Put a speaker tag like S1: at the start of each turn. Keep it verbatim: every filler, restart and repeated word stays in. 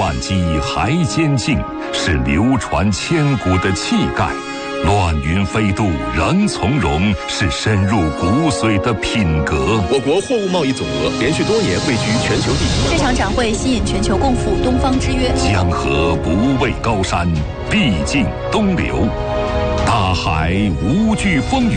S1: 万机还坚劲，是流传千古的气概。乱云飞渡仍从容，是深入骨髓的品格。
S2: 我国货物贸易总额连续多年位居全球第一。
S3: 这场展会吸引全球共赴东方之约。
S1: 江河不畏高山，毕竟东流。大海无惧风雨。